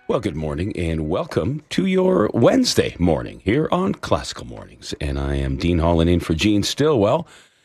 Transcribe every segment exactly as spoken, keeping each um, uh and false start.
Well, good morning and welcome to your Wednesday morning here on Classical Mornings. And I am Dean Holland in for Gene Stillwell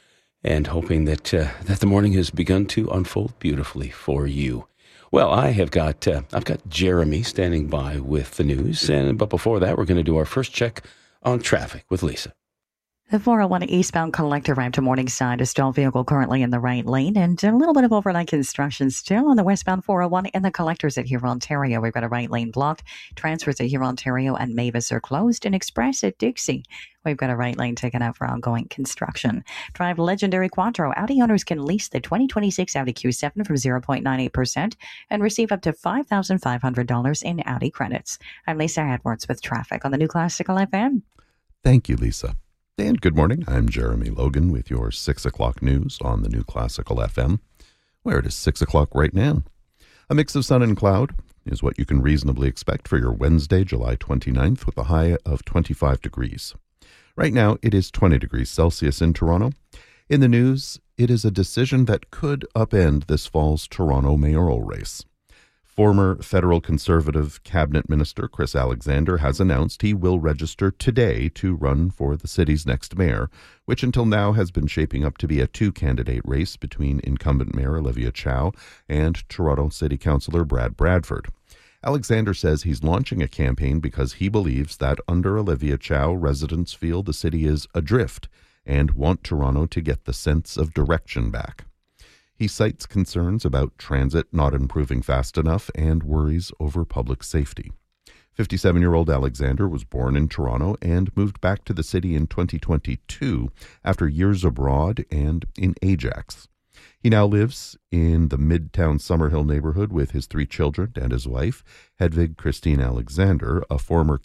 and hoping that uh, that the morning has begun to unfold beautifully for you. Well, I have got uh, I've got Jeremy standing by with the news, and but before that, we're going to do our first check on traffic with Lisa. The four oh one eastbound collector ramp to Morningside, a stalled vehicle currently in the right lane, and a little bit of overnight construction still on the westbound four oh one and the collectors at Huron, Ontario. We've got a right lane blocked. Transfers at Huron, Ontario and Mavis are closed, and Express at Dixie. We've got a right lane taken out for ongoing construction. Drive legendary Quattro. Audi owners can lease the twenty twenty-six Audi Q seven from zero point nine eight percent and receive up to five thousand five hundred dollars in Audi credits. I'm Lisa Edwards with traffic on the New Classical F M. Thank you, Lisa. And good morning. I'm Jeremy Logan with your six o'clock news on the New Classical F M, where it is six o'clock right now. A mix of sun and cloud is what you can reasonably expect for your Wednesday, July twenty-ninth, with a high of twenty-five degrees. Right now, it is twenty degrees Celsius in Toronto. In the news, it is a decision that could upend this fall's Toronto mayoral race. Former federal Conservative cabinet minister Chris Alexander has announced he will register today to run for the city's next mayor, which until now has been shaping up to be a two-candidate race between incumbent Mayor Olivia Chow and Toronto City Councillor Brad Bradford. Alexander says he's launching a campaign because he believes that under Olivia Chow, residents feel the city is adrift and want Toronto to get the sense of direction back. He cites concerns about transit not improving fast enough and worries over public safety. fifty-seven-year-old Alexander was born in Toronto and moved back to the city in twenty twenty-two after years abroad and in Ajax. He now lives in the Midtown Summerhill neighborhood with his three children and his wife, Hedvig Christine Alexander, a former